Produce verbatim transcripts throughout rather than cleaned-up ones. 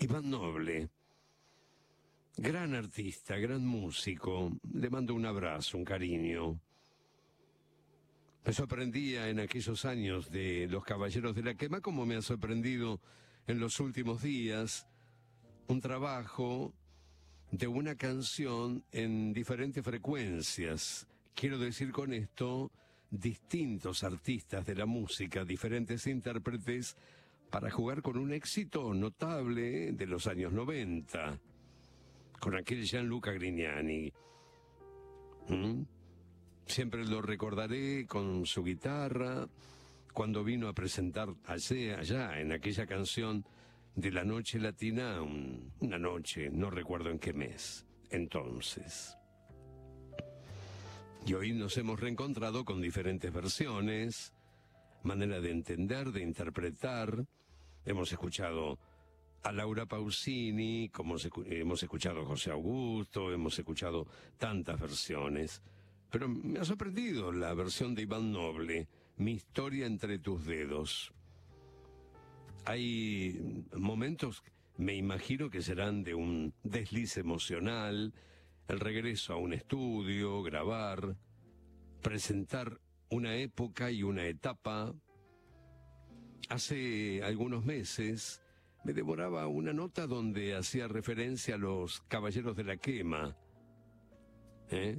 Iván Noble, gran artista, gran músico, le mando un abrazo, un cariño. Me sorprendía en aquellos años de Los Caballeros de la Quema, como me ha sorprendido en los últimos días, un trabajo de una canción en diferentes frecuencias. Quiero decir con esto, distintos artistas de la música, diferentes intérpretes, para jugar con un éxito notable de los años noventa, con aquel Gianluca Grignani. ¿Mm? Siempre lo recordaré con su guitarra, cuando vino a presentar allá, allá en aquella canción de la Noche Latina, un, una noche, no recuerdo en qué mes, entonces. Y hoy nos hemos reencontrado con diferentes versiones, manera de entender, de interpretar. Hemos escuchado a Laura Pausini, como hemos escuchado a José Augusto, hemos escuchado tantas versiones. Pero me ha sorprendido la versión de Iván Noble, Mi historia entre tus dedos. Hay momentos, me imagino que serán de un desliz emocional, el regreso a un estudio, grabar, presentar una época y una etapa. Hace algunos meses me devoraba una nota donde hacía referencia a los Caballeros de la Quema, ¿eh?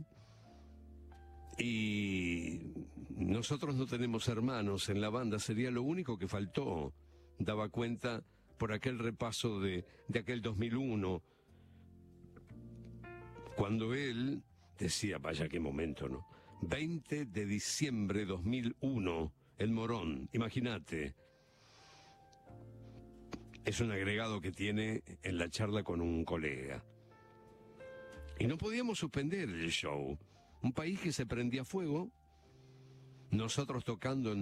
Y nosotros no tenemos hermanos en la banda, sería lo único que faltó. Daba cuenta por aquel repaso de, de aquel dos mil uno, cuando él decía, vaya qué momento, ¿no? veinte de diciembre dos mil uno, El Morón, imagínate. Es un agregado que tiene en la charla con un colega. Y no podíamos suspender el show. Un país que se prendía fuego, nosotros tocando en